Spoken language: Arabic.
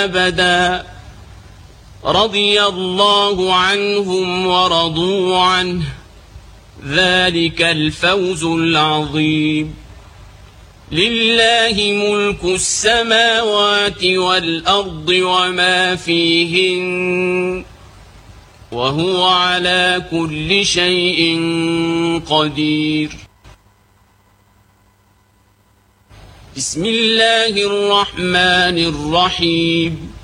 أبدا رضي الله عنهم ورضوا عنه ذلك الفوز العظيم لله ملك السماوات والأرض وما فيهن وهو على كل شيء قدير بسم الله الرحمن الرحيم